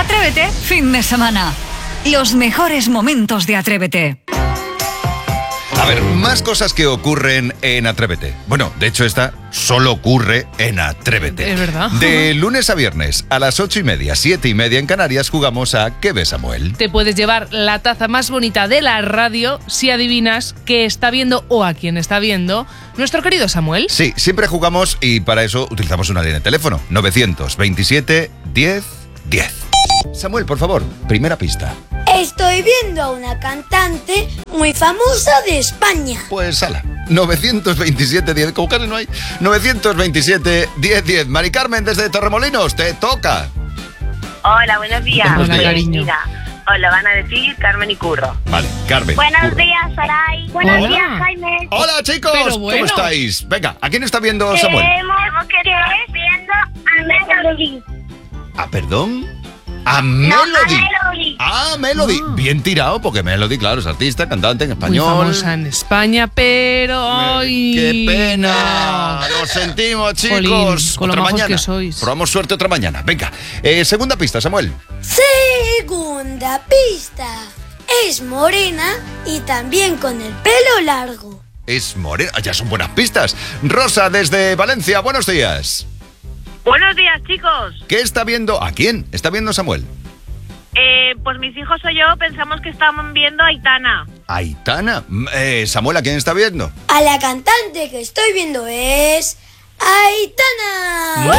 Atrévete, fin de semana. Los mejores momentos de Atrévete. A ver, más cosas que ocurren en Atrévete. Bueno, de hecho esta solo ocurre en Atrévete. Es verdad. De lunes a viernes a las 8:30, 7:30 en Canarias jugamos a ¿Qué ves, Samuel? Te puedes llevar la taza más bonita de la radio si adivinas qué está viendo o a quién está viendo nuestro querido Samuel. Sí, siempre jugamos y para eso utilizamos una línea de teléfono. 927 10 10. Samuel, por favor, primera pista. Estoy viendo a una cantante muy famosa de España. Pues ala, 927 10, como casi no hay. 927 10 10. Mari Carmen desde Torremolinos, te toca. Hola, buenos días. Hola, cariño. Mira, os lo van a decir Carmen y Curro. Vale, Carmen. Buenos Curro. días, Saray. Buenos Hola. días, Jaime. Hola, chicos, Pero bueno. ¿cómo estáis? Venga, ¿a quién está viendo Samuel? Hemos querido viendo a Melody. Ah, ¿perdón? A No, a Melody. Melody. Ah, Melody. Bien tirado, porque Melody, claro, es artista, cantante en Muy español. famosa en España, pero... ¡ay! ¡Qué pena! Lo sentimos, chicos. Jolín, con lo otra majos mañana. que sois. Probamos suerte otra mañana. Venga, segunda pista, Samuel. Segunda pista. Es morena y también con el pelo largo. Es morena. Ya son buenas pistas. Rosa, desde Valencia, buenos días. Buenos días, chicos. ¿Qué está viendo? ¿A quién está viendo Samuel? Pues mis hijos o yo pensamos que estaban viendo a Aitana. Aitana. Samuel, ¿a quién está viendo? A la cantante que estoy viendo es Aitana.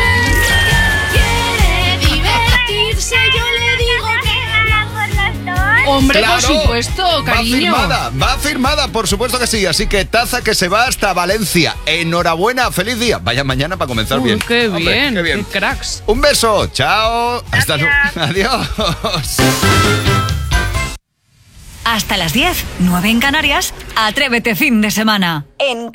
Quiere divertirse, yo le digo que... Hombre, Claro, por supuesto, cariño. Va firmada, por supuesto que sí. Así que taza que se va hasta Valencia. Enhorabuena, feliz día. Vaya mañana para comenzar bien. Qué Hombre, bien, qué bien. qué cracks. Un beso, chao. Hasta Gracias. Adiós. Hasta las 10, 9 en Canarias. Atrévete, fin de semana. En